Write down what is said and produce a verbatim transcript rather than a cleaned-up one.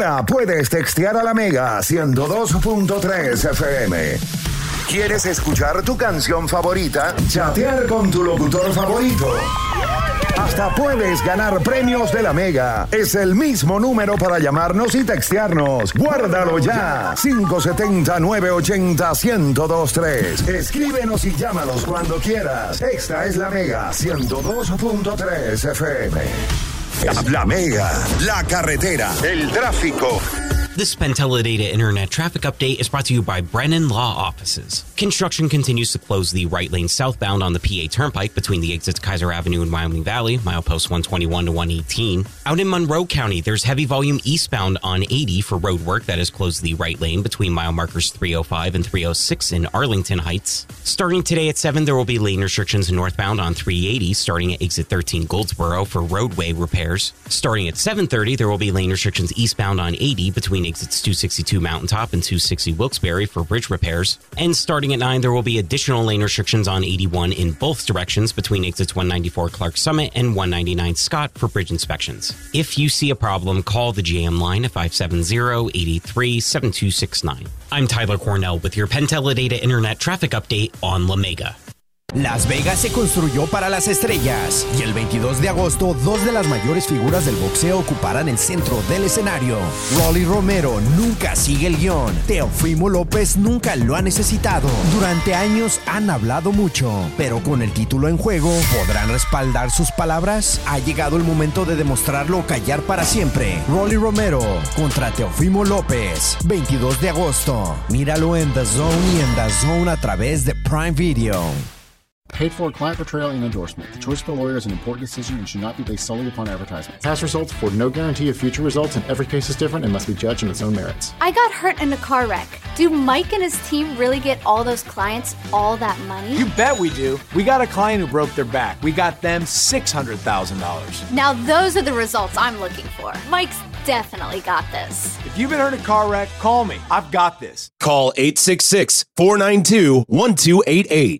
Ahora puedes textear a la Mega ciento dos punto tres F M. ¿Quieres escuchar tu canción favorita? Chatear con tu locutor favorito. Hasta puedes ganar premios de la Mega. Es el mismo número para llamarnos y textearnos. Guárdalo ya. cinco siete cero, nueve ocho cero, uno cero dos tres. Escríbenos y llámanos cuando quieras. Esta es la Mega ciento dos punto tres F M. La Mega, la carretera, el tráfico. This PenTeleData Internet Traffic Update is brought to you by Brennan Law Offices. Construction continues to close the right lane southbound on the P A Turnpike between the exits Kaiser Avenue and Wyoming Valley, mileposts one twenty-one to one eighteen. Out in Monroe County, there's heavy volume eastbound on eighty for road work that has closed the right lane between mile markers three oh five and three oh six in Arlington Heights. Starting today at seven, there will be lane restrictions northbound on three eighty, starting at exit thirteen Goldsboro for roadway repairs. Starting at seven thirty, there will be lane restrictions eastbound on eighty between exits two sixty-two Mountaintop and two sixty Wilkes-Barre for bridge repairs. And starting at nine, there will be additional lane restrictions on eighty-one in both directions between exits one ninety-four Clark Summit and one ninety-nine Scott for bridge inspections. If you see a problem, call the J M line at five seven zero, eight three, seven two six nine. I'm Tyler Cornell with your PenTeleData Internet Traffic Update on La Mega. Las Vegas se construyó para las estrellas y el veintidós de agosto dos de las mayores figuras del boxeo ocuparán el centro del escenario. Rolly Romero nunca sigue el guión. Teofimo López nunca lo ha necesitado. Durante años han hablado mucho, pero con el título en juego, ¿podrán respaldar sus palabras? Ha llegado el momento de demostrarlo o callar para siempre. Rolly Romero contra Teofimo López, veintidós de agosto. Míralo en The Zone y en The Zone a través de Prime Video. Paid for client portrayal and endorsement. The choice of a lawyer is an important decision and should not be based solely upon advertisement. Past results afford no guarantee of future results, and every case is different and must be judged on its own merits. I got hurt in a car wreck. Do Mike and his team really get all those clients all that money? You bet we do. We got a client who broke their back. We got them six hundred thousand dollars. Now those are the results I'm looking for. Mike's definitely got this. If you've been hurt in a car wreck, call me. I've got this. Call eight six six, four nine two, one two eight eight.